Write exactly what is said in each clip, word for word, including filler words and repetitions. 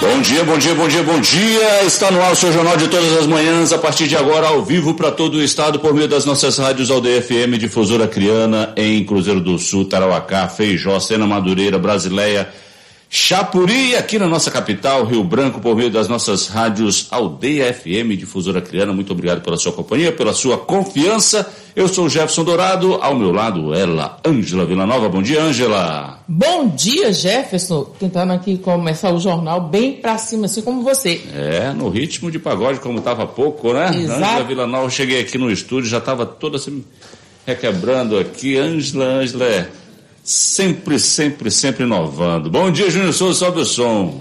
Bom dia, bom dia, bom dia, bom dia. Está no ar o seu Jornal de Todas as Manhãs, a partir de agora ao vivo para todo o estado por meio das nossas rádios Aldeia F M, Difusora Acreana, em Cruzeiro do Sul, Tarauacá, Feijó, Sena Madureira, Brasileia, Chapuri, aqui na nossa capital, Rio Branco, por meio das nossas rádios Aldeia F M, Difusora Acreana. Muito obrigado pela sua companhia, pela sua confiança. Eu sou o Jefferson Dourado, ao meu lado ela, Ângela Villanova. Bom dia, Ângela. Bom dia, Jefferson. Tentando aqui começar o jornal bem pra cima, assim como você. É, no ritmo de pagode, como estava há pouco, né? Exato. Ângela Villanova, eu cheguei aqui no estúdio, já estava toda assim, requebrando aqui. Ângela, Ângela é sempre, sempre, sempre inovando. Bom dia, Júnior Souza, sobe o som.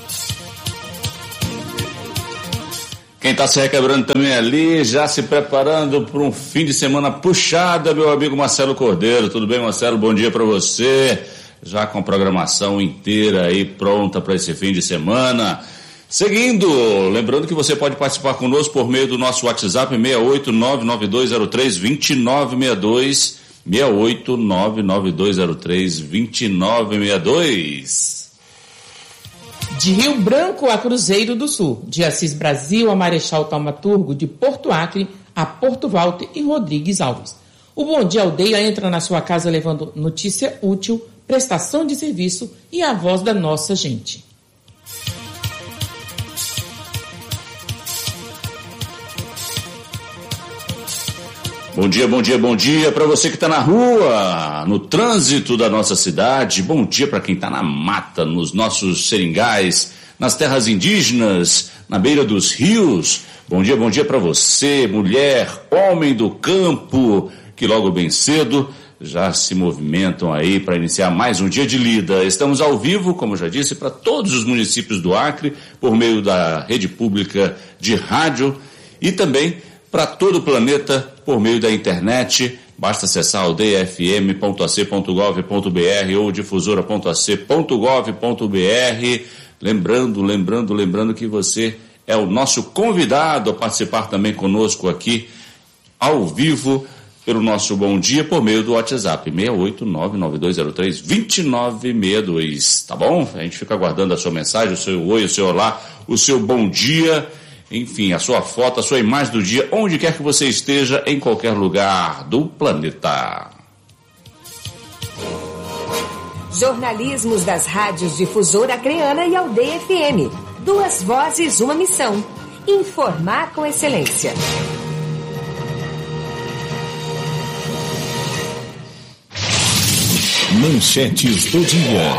Quem está se requebrando também ali, já se preparando para um fim de semana puxada, meu amigo Marcelo Cordeiro. Tudo bem, Marcelo? Bom dia para você. Já com a programação inteira aí pronta para esse fim de semana. Seguindo, lembrando que você pode participar conosco por meio do nosso WhatsApp seis oito nove nove dois zero três dois nove seis dois, seis oito nove nove dois zero três dois nove seis dois. De Rio Branco a Cruzeiro do Sul, de Assis Brasil a Marechal Taumaturgo, de Porto Acre a Porto Walter e Rodrigues Alves. O Bom Dia Aldeia entra na sua casa levando notícia útil, prestação de serviço e a voz da nossa gente. Bom dia, bom dia, bom dia para você que está na rua, no trânsito da nossa cidade. Bom dia para quem está na mata, nos nossos seringais, nas terras indígenas, na beira dos rios. Bom dia, bom dia para você, mulher, homem do campo, que logo bem cedo já se movimentam aí para iniciar mais um dia de lida. Estamos ao vivo, como já disse, para todos os municípios do Acre, por meio da rede pública de rádio e também para todo o planeta por meio da internet. Basta acessar aldeia f m ponto a c ponto gov ponto b r ou difusora ponto a c ponto gov ponto b r. Lembrando, lembrando, lembrando que você é o nosso convidado a participar também conosco aqui ao vivo pelo nosso Bom Dia por meio do WhatsApp seis oito nove nove dois zero três dois nove seis dois, tá bom? A gente fica aguardando a sua mensagem, o seu oi, o seu olá, o seu bom dia. Enfim, a sua foto, a sua imagem do dia, onde quer que você esteja, em qualquer lugar do planeta. Jornalismos das rádios Difusora Acreana e Aldeia F M. Duas vozes, uma missão. Informar com excelência. Manchetes do dia.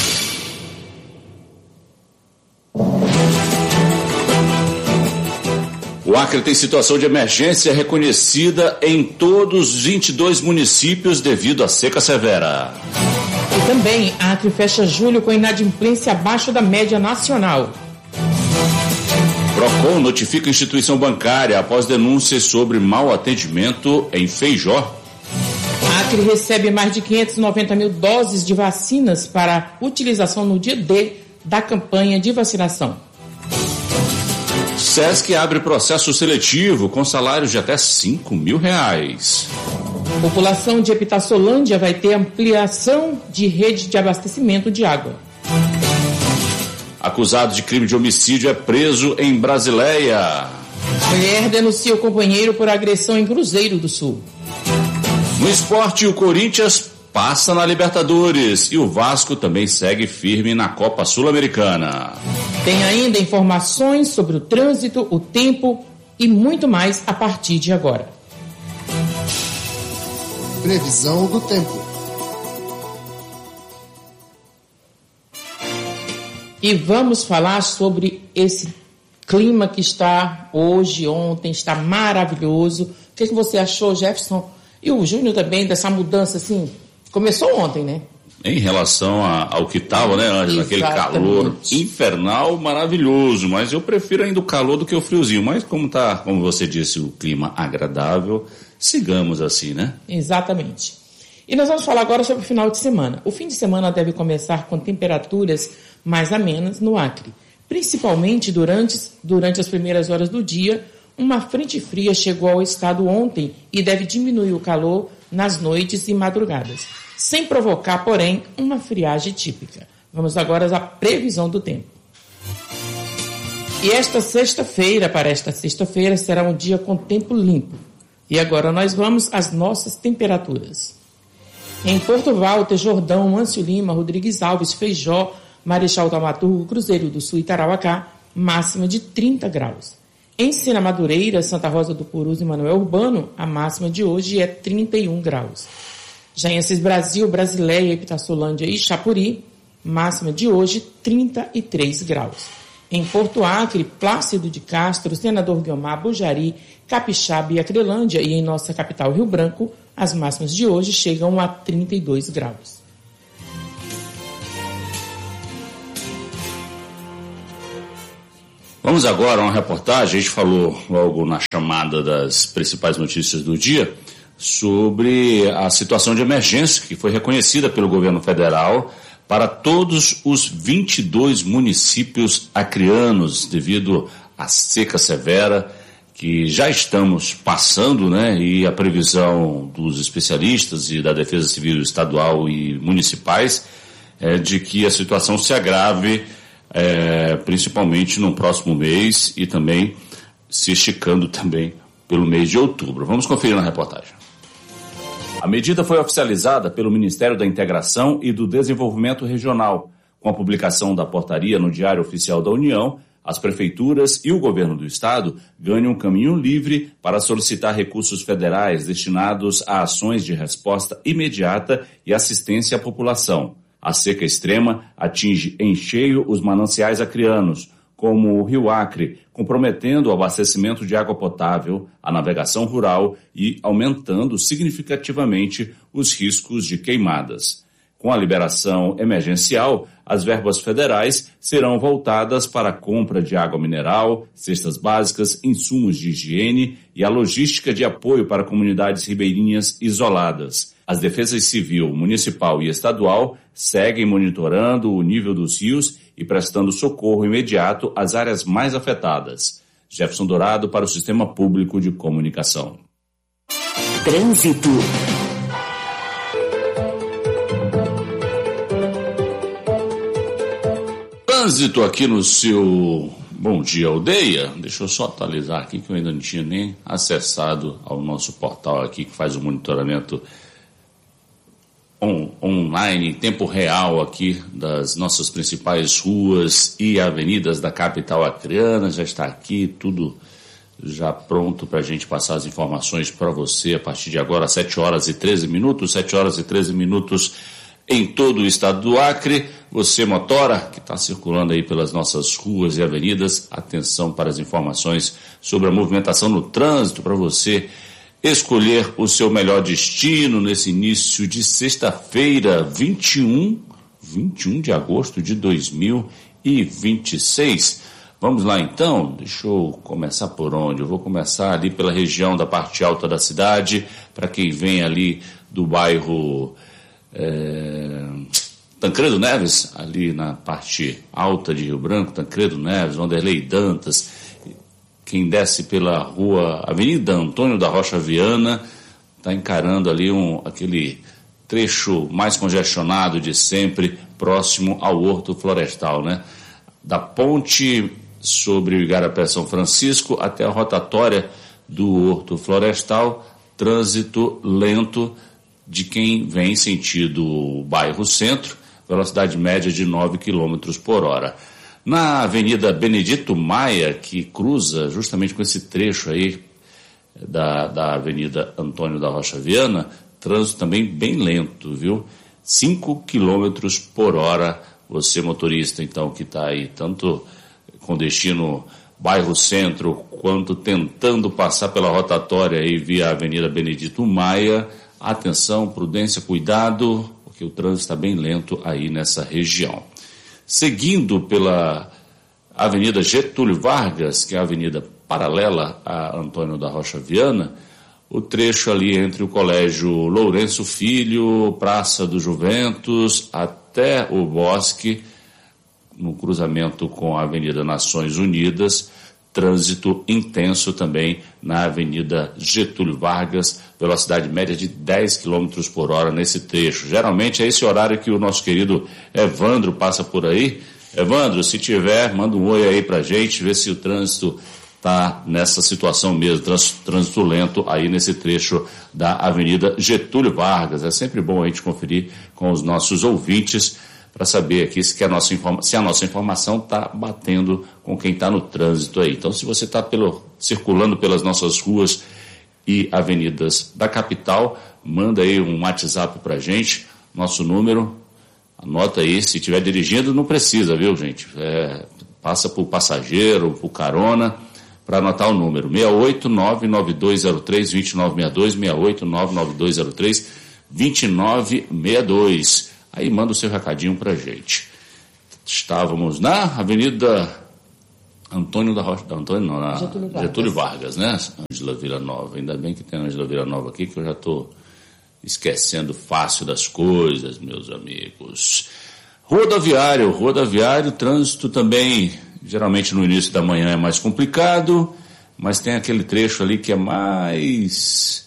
O Acre tem situação de emergência reconhecida em todos os vinte e dois municípios devido à seca severa. E também, Acre fecha julho com inadimplência abaixo da média nacional. Procon notifica a instituição bancária após denúncias sobre mau atendimento em Feijó. Acre recebe mais de quinhentas e noventa mil doses de vacinas para utilização no dia D da campanha de vacinação. Sesc abre processo seletivo com salários de até cinco mil reais. População de Epitassolândia vai ter ampliação de rede de abastecimento de água. Acusado de crime de homicídio é preso em Brasileia. Mulher denuncia o companheiro por agressão em Cruzeiro do Sul. No esporte, o Corinthians passa na Libertadores e o Vasco também segue firme na Copa Sul-Americana. Tem ainda informações sobre o trânsito, o tempo e muito mais a partir de agora. Previsão do tempo. E vamos falar sobre esse clima que está hoje, ontem, está maravilhoso. O que, é que você achou, Jefferson? E o Júnior também, dessa mudança assim? Começou ontem, né? Em relação a, ao que estava, né, Ângela? Aquele calor infernal, maravilhoso, mas eu prefiro ainda o calor do que o friozinho. Mas como tá, como você disse, o clima agradável, sigamos assim, né? Exatamente. E nós vamos falar agora sobre o final de semana. O fim de semana deve começar com temperaturas mais amenas no Acre. Principalmente durante, durante as primeiras horas do dia, uma frente fria chegou ao estado ontem e deve diminuir o calor nas noites e madrugadas, sem provocar, porém, uma friagem típica. Vamos agora à previsão do tempo. E esta sexta-feira, para esta sexta-feira, será um dia com tempo limpo. E agora nós vamos às nossas temperaturas. Em Porto Walter, Jordão, Mâncio Lima, Rodrigues Alves, Feijó, Marechal Taumaturgo, Cruzeiro do Sul e Tarauacá, máxima de trinta graus. Em Sena Madureira, Santa Rosa do Purus e Manoel Urbano, a máxima de hoje é trinta e um graus. Já em Assis Brasil, Brasileia, Epitaçolândia e Chapuri, máxima de hoje trinta e três graus. Em Porto Acre, Plácido de Castro, Senador Guiomar, Bujari, Capixaba e Acrelândia, e em nossa capital Rio Branco, as máximas de hoje chegam a trinta e dois graus. Vamos agora a uma reportagem. A gente falou logo na chamada das principais notícias do dia sobre a situação de emergência que foi reconhecida pelo governo federal para todos os vinte e dois municípios acreanos devido à seca severa que já estamos passando, né? E a previsão dos especialistas e da Defesa Civil estadual e municipais é de que a situação se agrave, é, principalmente no próximo mês e também se esticando também pelo mês de outubro. Vamos conferir na reportagem. A medida foi oficializada pelo Ministério da Integração e do Desenvolvimento Regional. Com a publicação da portaria no Diário Oficial da União, as prefeituras e o governo do estado ganham um caminho livre para solicitar recursos federais destinados a ações de resposta imediata e assistência à população. A seca extrema atinge em cheio os mananciais acreanos, como o Rio Acre, comprometendo o abastecimento de água potável, a navegação rural e aumentando significativamente os riscos de queimadas. Com a liberação emergencial, as verbas federais serão voltadas para a compra de água mineral, cestas básicas, insumos de higiene e a logística de apoio para comunidades ribeirinhas isoladas. As defesas civil, municipal e estadual seguem monitorando o nível dos rios e prestando socorro imediato às áreas mais afetadas. Jefferson Dourado para o Sistema Público de Comunicação. Trânsito. Trânsito aqui no seu Bom Dia Aldeia. Deixa eu só atualizar aqui que eu ainda não tinha nem acessado ao nosso portal aqui que faz o monitoramento On, online, em tempo real aqui das nossas principais ruas e avenidas da capital acreana. Já está aqui tudo já pronto para a gente passar as informações para você a partir de agora, sete horas e treze minutos, sete horas e treze minutos em todo o estado do Acre. Você, motora, que está circulando aí pelas nossas ruas e avenidas, atenção para as informações sobre a movimentação no trânsito para você escolher o seu melhor destino nesse início de sexta-feira, vinte e um, vinte e um de agosto de dois mil e vinte e seis. Vamos lá então, deixa eu começar por onde? Eu vou começar ali pela região da parte alta da cidade, para quem vem ali do bairro é, Tancredo Neves, ali na parte alta de Rio Branco, Tancredo Neves, Vanderlei Dantas. Quem desce pela rua Avenida Antônio da Rocha Viana está encarando ali um, aquele trecho mais congestionado de sempre, próximo ao Horto Florestal, né? Da ponte sobre o Igarapé São Francisco até a rotatória do Horto Florestal, trânsito lento de quem vem sentido bairro Centro, velocidade média de nove quilômetros por hora. Na Avenida Benedito Maia, que cruza justamente com esse trecho aí da, da Avenida Antônio da Rocha Viana, trânsito também bem lento, viu? cinco quilômetros por hora, você motorista, então, que está aí tanto com destino bairro Centro, quanto tentando passar pela rotatória aí via Avenida Benedito Maia, atenção, prudência, cuidado, porque o trânsito está bem lento aí nessa região. Seguindo pela Avenida Getúlio Vargas, que é a avenida paralela a Antônio da Rocha Viana, o trecho ali entre o Colégio Lourenço Filho, Praça do Juventus, até o Bosque, no cruzamento com a Avenida Nações Unidas, trânsito intenso também na Avenida Getúlio Vargas, velocidade média de dez quilômetros por hora nesse trecho. Geralmente é esse horário que o nosso querido Evandro passa por aí, Evandro, se tiver, manda um oi aí pra gente, ver se o trânsito está nessa situação mesmo, trânsito lento aí nesse trecho da Avenida Getúlio Vargas. É sempre bom a gente conferir com os nossos ouvintes para saber aqui se, que a nossa informa- se a nossa informação está batendo com quem está no trânsito aí. Então, se você está circulando pelas nossas ruas e avenidas da capital, manda aí um WhatsApp para a gente, nosso número, anota aí, se estiver dirigindo não precisa, viu, gente? É, passa por passageiro, por carona, para anotar o número, seis oito nove nove dois zero três dois nove seis dois, seis oito nove nove dois zero três dois nove seis dois. Aí manda o seu recadinho pra gente. Estávamos na Avenida Antônio da Rocha, Antônio não, na Getúlio Vargas, Getúlio Vargas, né? Ângela Villanova, ainda bem que tem a Ângela Villanova aqui, que eu já estou esquecendo fácil das coisas, meus amigos. Rodoviário, rodoviário, trânsito também, geralmente no início da manhã é mais complicado, mas tem aquele trecho ali que é mais...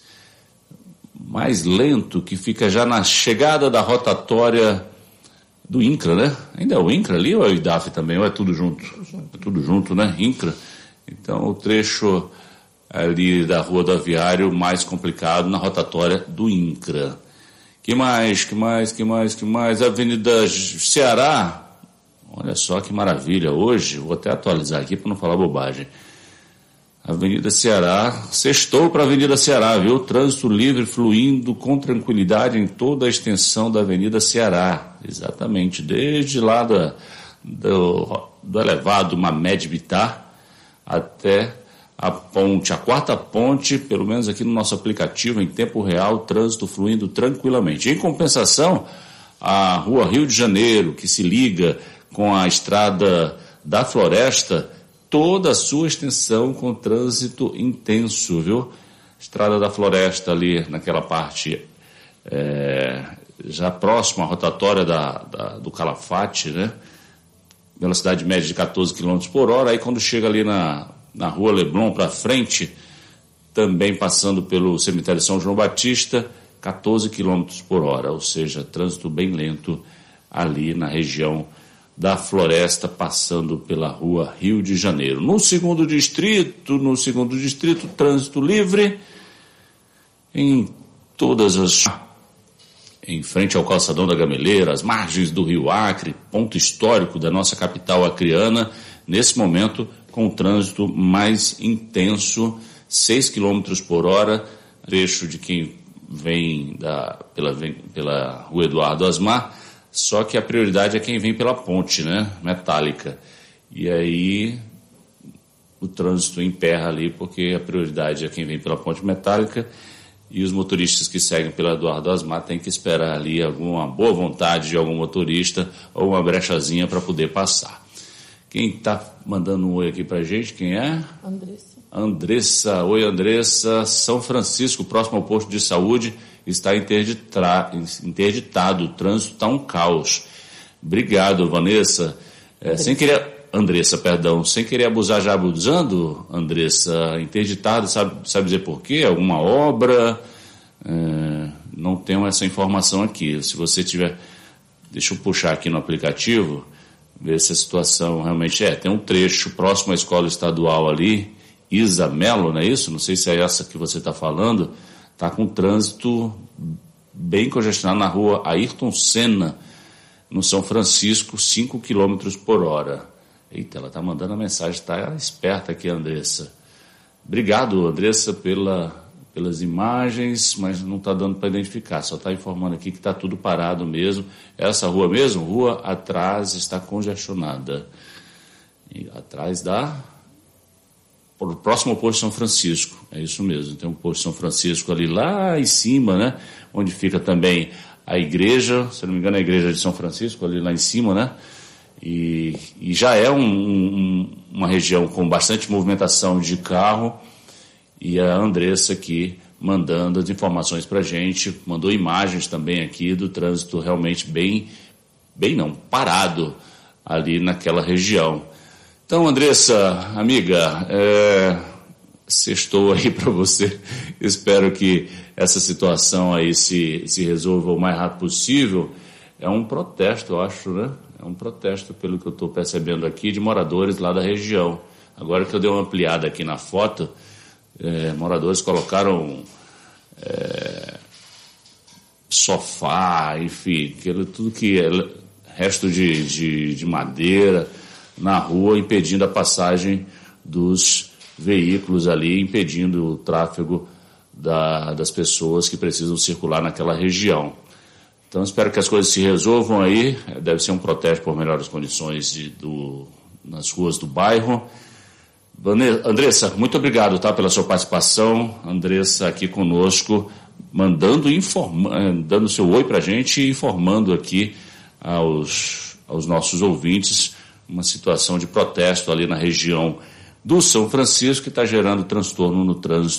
mais lento, que fica já na chegada da rotatória do INCRA, né? Ainda é o INCRA ali ou é o I D A F também? Ou é tudo junto? É tudo junto, né? INCRA. Então, o trecho ali da Rua do Aviário mais complicado na rotatória do INCRA. Que mais, que mais, que mais, que mais? Avenida Ceará. Olha só que maravilha. Hoje, vou até atualizar aqui para não falar bobagem. Avenida Ceará, sextou para a Avenida Ceará, viu? Trânsito livre fluindo com tranquilidade em toda a extensão da Avenida Ceará. Exatamente, desde lá da, do, do elevado Mamed Bittar até a ponte, a quarta ponte, pelo menos aqui no nosso aplicativo, em tempo real, trânsito fluindo tranquilamente. Em compensação, a Rua Rio de Janeiro, que se liga com a Estrada da Floresta, toda a sua extensão com trânsito intenso, viu? Estrada da Floresta ali naquela parte é, já próxima à rotatória da, da, do Calafate, né? Velocidade média de quatorze quilômetros por hora, aí quando chega ali na, na Rua Leblon para frente, também passando pelo cemitério São João Batista, quatorze quilômetros por hora, ou seja, trânsito bem lento ali na região da Floresta, passando pela Rua Rio de Janeiro. No segundo distrito, no segundo distrito, trânsito livre em todas as... em frente ao calçadão da Gameleira, as margens do Rio Acre, ponto histórico da nossa capital acreana, nesse momento com o trânsito mais intenso, seis quilômetros por hora, trecho de quem vem da, pela, vem, pela Rua Eduardo Asmar, só que a prioridade é quem vem pela ponte, né, metálica. E aí o trânsito emperra ali, porque a prioridade é quem vem pela ponte metálica e os motoristas que seguem pela Eduardo Asmar têm que esperar ali alguma boa vontade de algum motorista ou uma brechazinha para poder passar. Quem está mandando um oi aqui para a gente, quem é? Andressa. Andressa, oi Andressa, São Francisco, próximo ao posto de saúde, está interditra, interditado, o trânsito está um caos. Obrigado, Vanessa. É, sem querer, Andressa, perdão, sem querer abusar, já abusando, Andressa, interditado, sabe, sabe dizer por quê? Alguma obra? É, não tenho essa informação aqui. Se você tiver, deixa eu puxar aqui no aplicativo, ver se a situação realmente é. Tem um trecho próximo à escola estadual ali, Isa Melo, não é isso? Não sei se é essa que você está falando. Está com trânsito bem congestionado na rua Ayrton Senna, no São Francisco, cinco quilômetros por hora. Eita, ela está mandando a mensagem, está esperta aqui, Andressa. Obrigado, Andressa, pela, pelas imagens, mas não está dando para identificar, só está informando aqui que está tudo parado mesmo. Essa rua mesmo, rua atrás, está congestionada. E atrás da... próximo ao posto São Francisco, é isso mesmo, tem um posto São Francisco ali lá em cima, né, onde fica também a igreja, se não me engano é a igreja de São Francisco, ali lá em cima, né, e, e já é um, um, uma região com bastante movimentação de carro, e a Andressa aqui mandando as informações para a gente, mandou imagens também aqui do trânsito realmente bem, bem não, parado ali naquela região. Então, Andressa, amiga, é, sextou aí para você. Espero que essa situação aí se, se resolva o mais rápido possível. É um protesto, eu acho, né? É um protesto, pelo que eu estou percebendo aqui, de moradores lá da região. Agora que eu dei uma ampliada aqui na foto, é, moradores colocaram é, sofá, enfim, aquilo, tudo que é resto de, de, de madeira na rua, impedindo a passagem dos veículos ali, impedindo o tráfego da, das pessoas que precisam circular naquela região. Então, espero que as coisas se resolvam aí. Deve ser um protesto por melhores condições de, do, nas ruas do bairro. Andressa, muito obrigado, tá, pela sua participação. Andressa aqui conosco, mandando, informa, dando seu oi para a gente e informando aqui aos, aos nossos ouvintes uma situação de protesto ali na região do São Francisco que está gerando transtorno no trânsito